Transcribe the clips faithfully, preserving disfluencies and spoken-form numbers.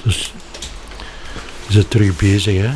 Dus is het terug bezig, hè?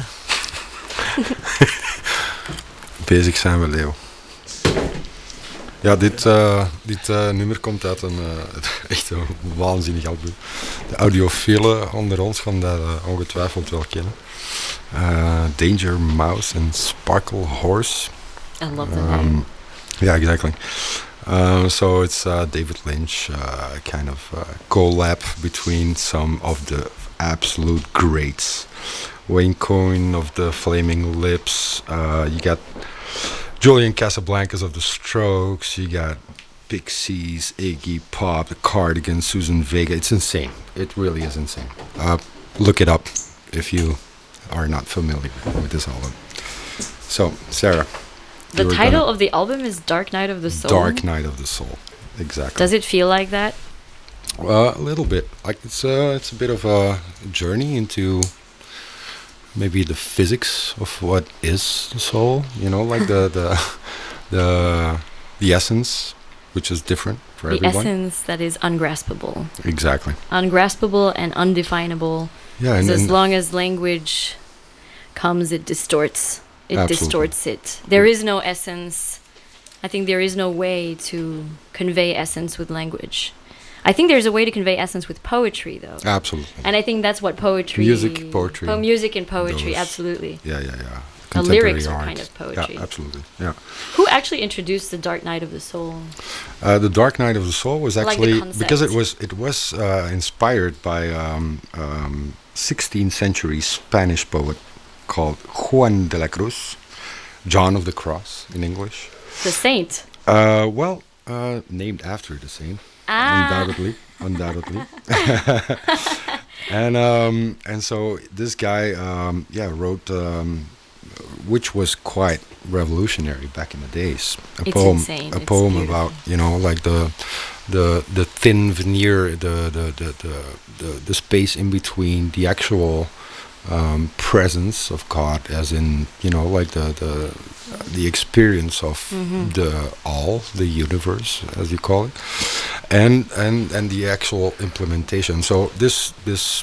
Bezig zijn we, Leo. Ja, dit, uh, dit uh, nummer komt uit een uh, echt een waanzinnig album. De audiofielen onder ons gaan dat uh, ongetwijfeld wel kennen. Uh, Danger Mouse en Sparkle Horse. I love the name. Um, yeah, exactly. Uh, so it's uh, David Lynch uh, kind of uh, collab between some of the absolute greats. Wayne Coyne of the Flaming Lips. Uh, you got Julian Casablancas of the Strokes. You got Pixies, Iggy Pop, the Cardigans, Susan Vega. It's insane. It really is insane. Uh, look it up if you are not familiar with this album. So, Sarah. The title of the album is Dark Night of the Soul? Dark Night of the Soul, exactly. Does it feel like that? Uh, a little bit. Like it's uh, it's a bit of a journey into maybe the physics of what is the soul. You know, like the the the the essence, which is different for the everyone. The essence that is ungraspable. Exactly. Ungraspable and undefinable. Yeah, and, as and long as language comes, it distorts. It Absolutely. distorts it. There is no essence. I think there is no way to convey essence with language. I think there's a way to convey essence with poetry, though. Absolutely. And I think that's what poetry... Music, poetry. Po- music and poetry, those, absolutely. Yeah, yeah, yeah. The lyrics are kind of poetry. Yeah, absolutely, yeah. Who actually introduced the Dark Night of the Soul? Uh, the Dark Night of the Soul was actually... Like because it was it was uh, inspired by um, um, sixteenth century Spanish poet called Juan de la Cruz, John of the Cross in English. The saint. Uh, well, uh, named after the saint, ah. undoubtedly, undoubtedly. and um, and so this guy, um, yeah, wrote, um, which was quite revolutionary back in the days. A it's poem, insane. a it's poem beautiful. about you know like the the the thin veneer, the the the the, the, the space in between the actual. Um, presence of God, as in you know, like the the the experience of mm-hmm. the all, the universe, as you call it, and and and the actual implementation. So this this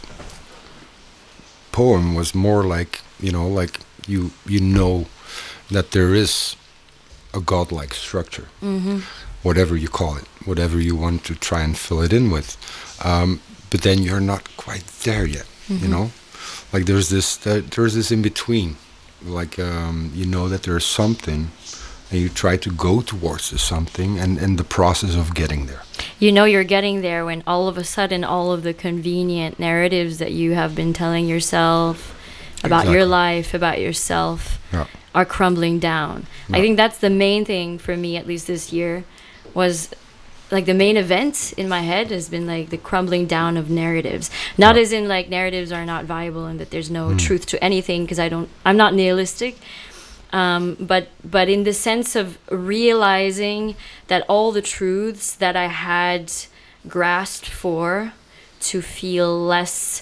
poem was more like you know, like you you know that there is a godlike structure, mm-hmm. whatever you call it, whatever you want to try and fill it in with, um, but then you're not quite there yet, mm-hmm. you know. Like there's this, there, there's this in between, like um, you know that there's something, and you try to go towards this something, and, and the process of getting there. You know you're getting there when all of a sudden all of the convenient narratives that you have been telling yourself about Exactly. your life, about yourself, Yeah. are crumbling down. Yeah. I think that's the main thing for me, at least this year, was like the main event in my head has been like the crumbling down of narratives. Not Yeah. as in like narratives are not viable and that there's no Mm. truth to anything, because I don't, I'm not nihilistic. Um, but but in the sense of realizing that all the truths that I had grasped for to feel less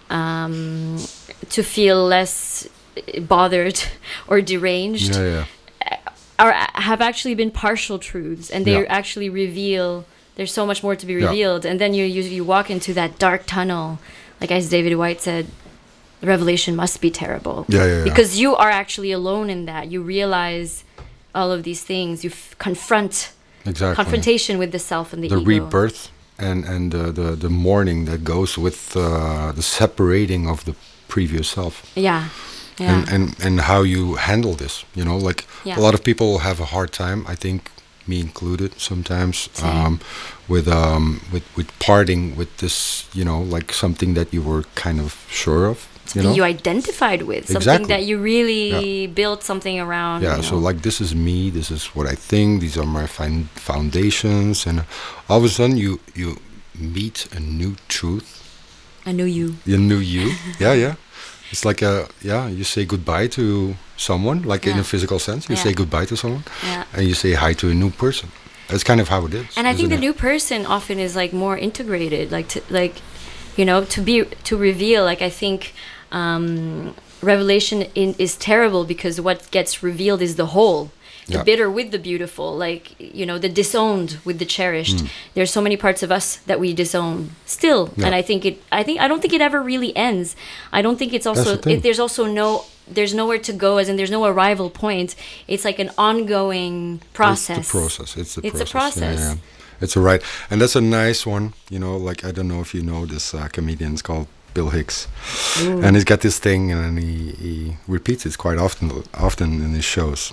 um, to feel less bothered or deranged Yeah, yeah. are have actually been partial truths, and they Yeah. actually reveal there's so much more to be Yeah. revealed. And then you, you you walk into that dark tunnel, like as David White said, revelation must be terrible. Yeah, yeah, yeah. Because you are actually alone in that. You realize all of these things. You f- confront Exactly. confrontation with the self and the, The ego. rebirth and and uh, the the mourning that goes with uh, the separating of the previous self. Yeah. Yeah. And, and and how you handle this, you know, like Yeah. a lot of people have a hard time, I think me included sometimes, Same. um, with um with with parting with this, you know, like something that you were kind of sure of, you something know. you identified with, something Exactly. that you really built something around. Yeah, you so know. like this is me, this is what I think, these are my fin- foundations, and all of a sudden you you meet a new truth, I know you. a new you. Yeah, yeah. It's like a yeah. You say goodbye to someone, like in Yeah. a physical sense. You Yeah. say goodbye to someone, Yeah. and you say hi to a new person. That's kind of how it is. And I think isn't the it? new person often is like more integrated, like to like, you know, to be to reveal. Like I think um, revelation in, is terrible because what gets revealed is the whole, the Yeah. bitter with the beautiful, like, you know, the disowned with the cherished. Mm. There's so many parts of us that we disown still, Yeah. and I think it. I think I don't think it ever really ends. I don't think it's also. the thing. It, there's also no. There's nowhere to go, as in there's no arrival point. It's like an ongoing process. It's the process. It's the It's a process. process. Yeah, yeah. It's a right, and that's a nice one. You know, like I don't know if you know this uh, comedian. It's called Bill Hicks, and he's got this thing, and he, he repeats it quite often, often in his shows,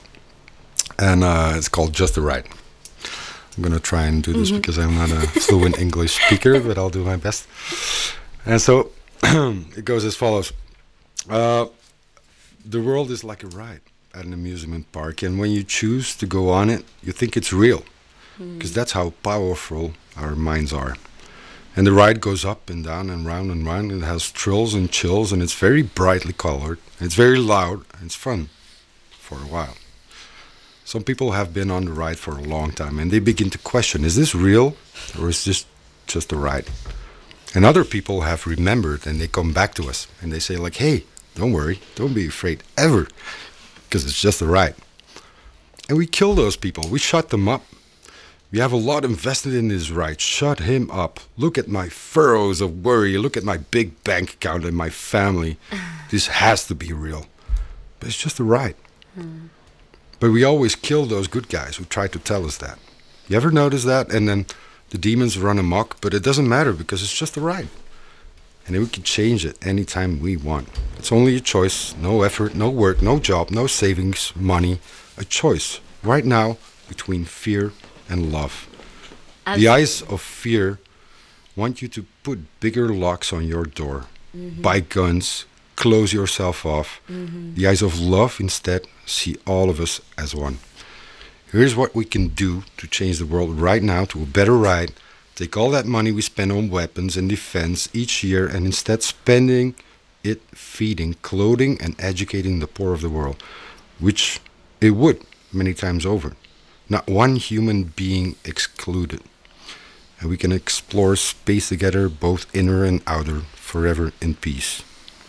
and uh, it's called Just the Right. I'm gonna try and do this Mm-hmm. because I'm not a fluent English speaker, but I'll do my best. And so it goes as follows. Uh, the world is like a ride at an amusement park, and when you choose to go on it, you think it's real, because that's how powerful our minds are. And the ride goes up and down and round and round, and it has thrills and chills, and it's very brightly colored, it's very loud, and it's fun for a while. Some people have been on the ride for a long time, and they begin to question, is this real, or is this just a ride? And other people have remembered, and they come back to us, and they say like, hey, don't worry, don't be afraid ever, because it's just a ride. And we kill those people, we shut them up. We have a lot invested in this ride, shut him up. Look at my furrows of worry, look at my big bank account and my family. This has to be real. But it's just a ride. Hmm. But we always kill those good guys who try to tell us that. You ever notice that? And then the demons run amok, but it doesn't matter because it's just a ride. And then we can change it anytime we want. It's only a choice, no effort, no work, no job, no savings, money. A choice right now between fear and love. As- The eyes of fear want you to put bigger locks on your door, buy guns, close yourself off. The eyes of love instead see all of us as one. Here's what we can do to change the world right now to a better ride. Take all that money we spend on weapons and defense each year and instead spending it feeding, clothing and educating the poor of the world, which it would many times over. Not one human being excluded. And we can explore space together, both inner and outer, forever in peace.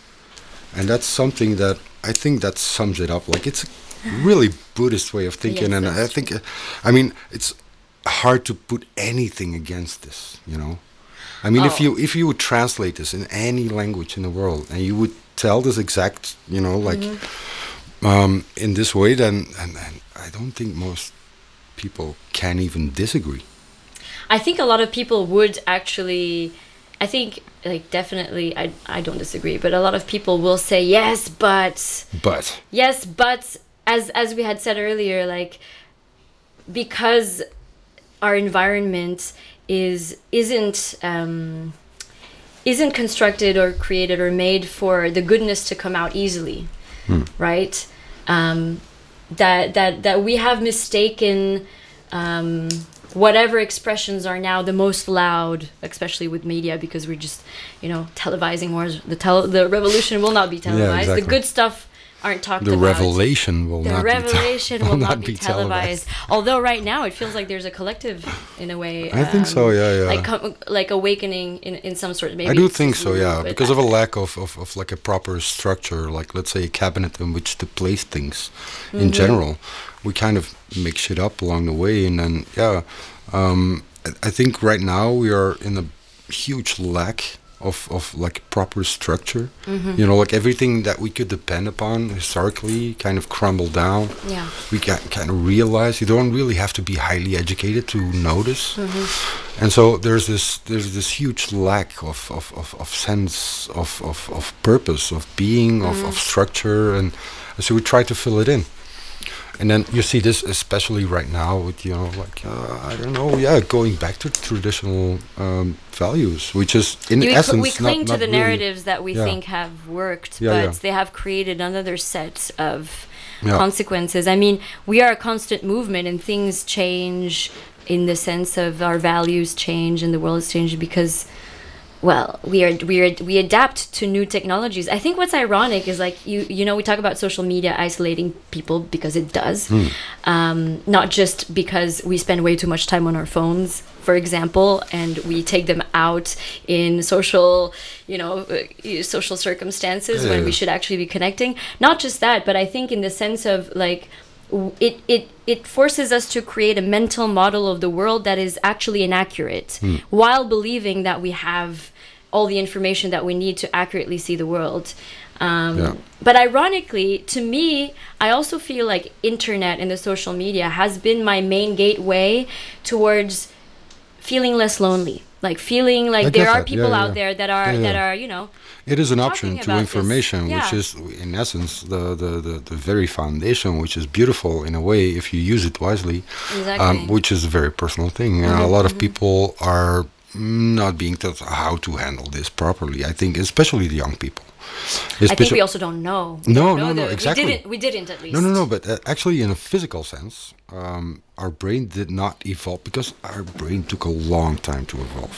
And that's something that I think that sums it up. Like, it's a really Buddhist way of thinking. Yes, and that's I think, uh, I mean, it's hard to put anything against this, you know? I mean, if Oh. you if you would translate this in any language in the world and you would tell this exact, you know, like um, in this way, then and, and I don't think most people can even disagree. I think a lot of people would actually, I think, like, definitely, I, I don't disagree, but a lot of people will say, yes, but, But yes, but, as, as we had said earlier, like, because our environment is, isn't, um, isn't constructed or created or made for the goodness to come out easily, right? Um, that, that, that we have mistaken, um, whatever expressions are now the most loud, especially with media, because we're just, you know, televising wars. The tel- the revolution will not be televised. exactly. The good stuff aren't talked the about. revelation will The not revelation be te- will not be televised. Although right now it feels like there's a collective, in a way. I think so, yeah, yeah. Like com- like awakening in, in some sort. Maybe I do it's think just so, me, yeah, but because I- of a lack of, of, of like a proper structure, like let's say a cabinet in which to place things Mm-hmm. in general. We kind of make shit up along the way, and then yeah, um, I, I think right now we are in a huge lack of, of like proper structure. Mm-hmm. You know, like everything that we could depend upon historically kind of crumbled down. Yeah. We can kind of realize you don't really have to be highly educated to notice. Mm-hmm. And so there's this there's this huge lack of of, of, of sense of, of, of purpose, of being, of, Mm-hmm. of structure, and so we try to fill it in. And then you see this especially right now with, you know, like, uh, I don't know, yeah, going back to traditional um, values, which is in we, cl- essence we cling not, to not the really- narratives that we Yeah. think have worked, Yeah, but yeah. they have created another set of Yeah. consequences. I mean, we are a constant movement, and things change in the sense of our values change, and the world is changing because, well, we are we are we adapt to new technologies. I think what's ironic is, like, you you know, we talk about social media isolating people because it does, Hmm. um, not just because we spend way too much time on our phones, for example, and we take them out in social, you know, uh, social circumstances Yeah, when yeah. we should actually be connecting. Not just that, but I think in the sense of, like, w- it it it forces us to create a mental model of the world that is actually inaccurate, Hmm. while believing that we have all the information that we need to accurately see the world. Um, Yeah. But ironically, to me, I also feel like internet and the social media has been my main gateway towards feeling less lonely. Like feeling like I there get are that. people Yeah, out yeah. there that are Yeah, that yeah. are you know It is an talking option to about this. information, which Yeah. is, in essence, the, the, the, the very foundation, which is beautiful in a way if you use it wisely, Exactly. um, which is a very personal thing. And a lot of people are not being taught how to handle this properly. I think, especially the young people. I think Especially- we also don't know. We No, don't no, know no, the- exactly. We didn't. We didn't at least. No, no, no. But uh, actually, in a physical sense, um, our brain did not evolve because our brain took a long time to evolve.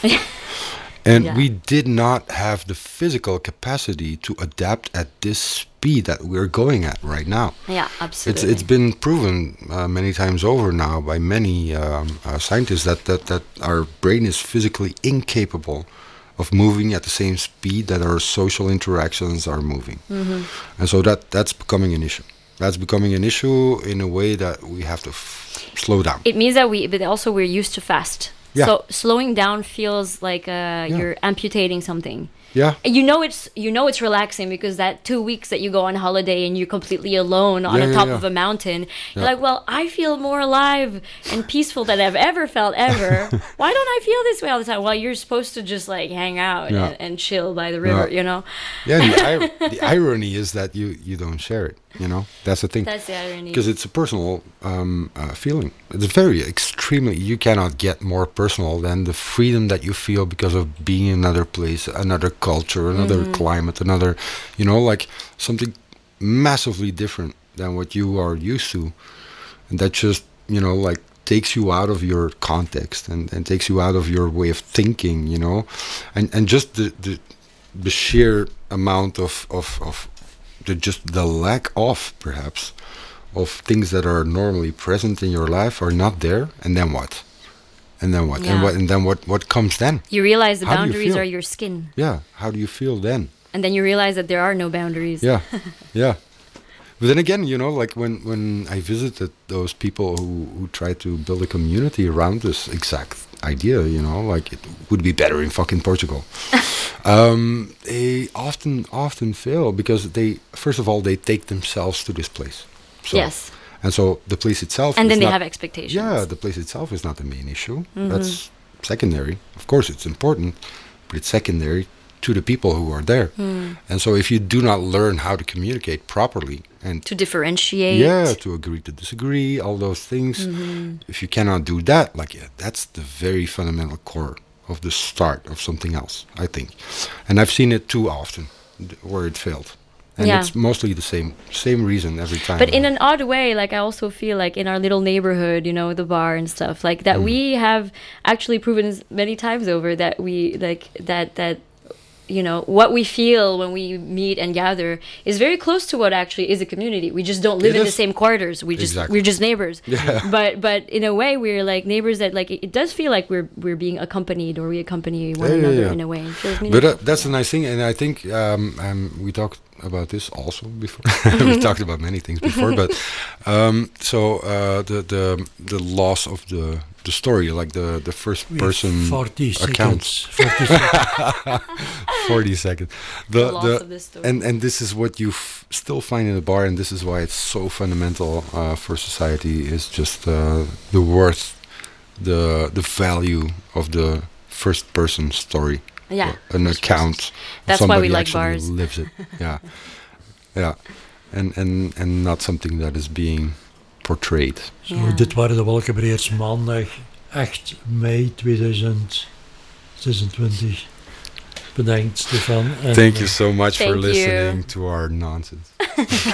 And Yeah. we did not have the physical capacity to adapt at this speed that we're going at right now. Yeah, It's absolutely. it's been proven uh, many times over now by many um, uh, scientists that, that that our brain is physically incapable of moving at the same speed that our social interactions are moving, Mm-hmm. and so that that's becoming an issue. That's becoming an issue in a way that we have to f- slow down. It means that we, but also we're used to fast. Yeah. So slowing down feels like uh, you're amputating something. Yeah. And you know it's you know it's relaxing because that two weeks that you go on holiday and you're completely alone on Yeah, the yeah, top yeah. of a mountain, you're Yeah. like, well, I feel more alive and peaceful than I've ever felt ever. Why don't I feel this way all the time? Well, you're supposed to just like hang out Yeah. and, and chill by the river, Yeah. you know. Yeah, the, ir- the irony is that you, you don't share it. You know, that's the thing. That's the irony. Because it's a personal um, uh, feeling. It's very extremely. You cannot get more personal than the freedom that you feel because of being in another place, another culture, another climate, another, you know, like something massively different than what you are used to, and that just, you know, like takes you out of your context and, and takes you out of your way of thinking, you know, and and just the the, the sheer amount of of, of the just the lack of perhaps of things that are normally present in your life are not there, and then what? And then what? Yeah. And what? And then what? What comes then? you realize the How do you boundaries feel? are your skin, Yeah. How do you feel then? and then you realize that there are no boundaries. Yeah, yeah. But then again, you know, like when when I visited those people who who try to build a community around this exact idea, you know, like it would be better in fucking Portugal. um, they often often fail because they, first of all, they take themselves to this place. So, Yes. And so the place itself. And is then they not- have expectations. Yeah, the place itself is not the main issue. That's secondary. Of course, it's important, but it's secondary to the people who are there. And so, if you do not learn how to communicate properly and To differentiate. yeah, to agree to disagree, all those things, if you cannot do that, like yeah, that's the very fundamental core of the start of something else, I think. And I've seen it too often th- where it failed. And Yeah. it's mostly the same same reason every time. But in an odd way, like I also feel like in our little neighborhood, you know, the bar and stuff, like that we have actually proven s- many times over that we like that that you know what we feel when we meet and gather is very close to what actually is a community. We just don't live It in the is. same quarters. We just Exactly. we're just neighbors. Yeah. But but in a way, we're like neighbors that like it, it does feel like we're we're being accompanied or we accompany one Yeah, yeah, another yeah. in a way. It feels But meaningful. uh, that's a nice thing, and I think um, um, we talked about this also before. We talked about many things before, but um, so uh, the the the loss of the the story, like the the first We have person forty account, seconds. forty seconds. forty seconds. The The loss the of this story. and and this is what you f- still find in a bar, and this is why it's so fundamental uh, for society. Is just uh, the worth, the the value of the first person story. Yeah, An first account. person. of That's why we somebody like actually bars. lives it. Yeah, yeah, and and and not something that is being portrayed. Zo, Ja. dit waren de Wolkenbreeds maandag acht mei tweeduizend zesentwintig. Bedankt, Stefan. En, Thank eh, you so much for Thank you. listening to our nonsense.